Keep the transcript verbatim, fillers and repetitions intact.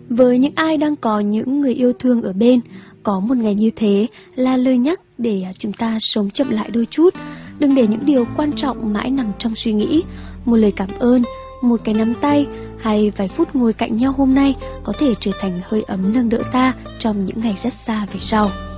Với những ai đang có những người yêu thương ở bên, có một ngày như thế là lời nhắc để chúng ta sống chậm lại đôi chút. Đừng để những điều quan trọng mãi nằm trong suy nghĩ. Một lời cảm ơn, một cái nắm tay hay vài phút ngồi cạnh nhau hôm nay có thể trở thành hơi ấm nâng đỡ ta trong những ngày rất xa về sau.